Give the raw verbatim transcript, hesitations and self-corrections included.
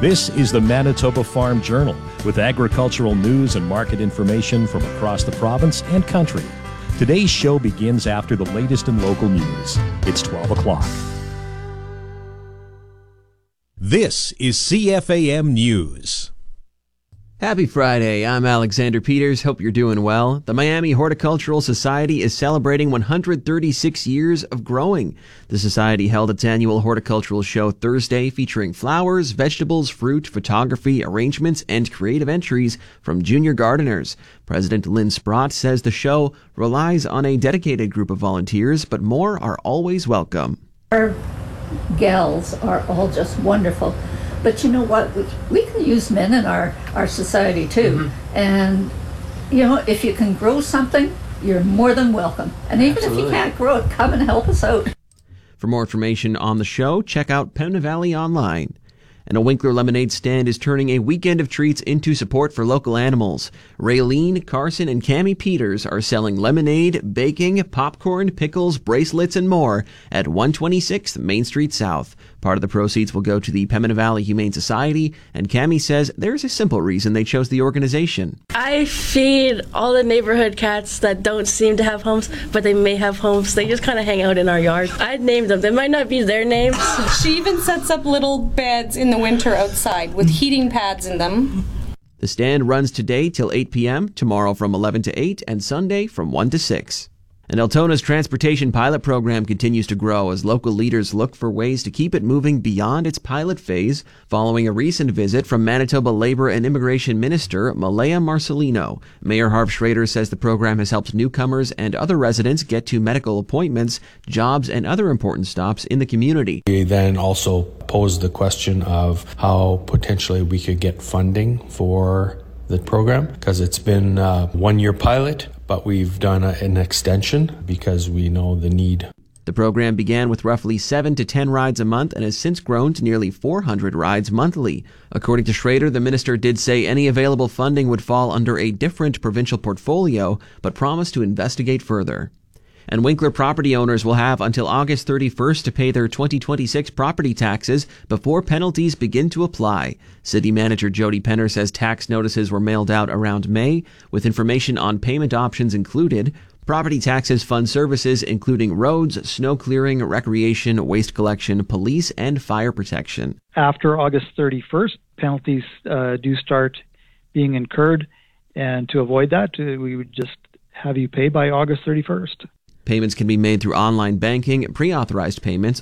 This is the Manitoba Farm Journal with agricultural news and market information from across the province and country. Today's show begins after the latest in local news. It's twelve o'clock. This is C F A M News. Happy Friday. I'm Alexander Peters. Hope you're doing well. The Miami Horticultural Society is celebrating one hundred thirty-six years of growing. The society held its annual horticultural show Thursday, featuring flowers, vegetables, fruit, photography, arrangements, and creative entries from junior gardeners. President Lynn Sprott says the show relies on a dedicated group of volunteers, but more are always welcome. Our gals are all just wonderful. But you know what? We, we can use men in our, our society too. Mm-hmm. And, you know, if you can grow something, you're more than welcome. And even Absolutely. If you can't grow it, come and help us out. For more information on the show, check out Pembina Valley Online. And a Winkler Lemonade stand is turning a weekend of treats into support for local animals. Raylene, Carson, and Cammie Peters are selling lemonade, baking, popcorn, pickles, bracelets, and more at one twenty-sixth Main Street South. Part of the proceeds will go to the Pembina Valley Humane Society, and Cammie says there's a simple reason they chose the organization. I feed all the neighborhood cats that don't seem to have homes, but they may have homes. They just kind of hang out in our yard. I'd name them. They might not be their names. She even sets up little beds in the winter outside with heating pads in them. The stand runs today till eight p.m., tomorrow from eleven to eight, and Sunday from one to six. And Altona's transportation pilot program continues to grow as local leaders look for ways to keep it moving beyond its pilot phase following a recent visit from Manitoba Labour and Immigration Minister Malaya Marcelino. Mayor Harv Schrader says the program has helped newcomers and other residents get to medical appointments, jobs, and other important stops in the community. We then also posed the question of how potentially we could get funding for the program, because it's been a one-year pilot, but we've done a, an extension because we know the need. The program began with roughly seven to ten rides a month and has since grown to nearly four hundred rides monthly. According to Schrader, the minister did say any available funding would fall under a different provincial portfolio, but promised to investigate further. And Winkler property owners will have until August thirty-first to pay their twenty twenty-six property taxes before penalties begin to apply. City Manager Jody Penner says tax notices were mailed out around May, with information on payment options included. Property taxes fund services including roads, snow clearing, recreation, waste collection, police, and fire protection. After August thirty-first, penalties uh, do start being incurred, and to avoid that, uh, we would just have you pay by August thirty-first. Payments can be made through online banking, pre-authorized payments,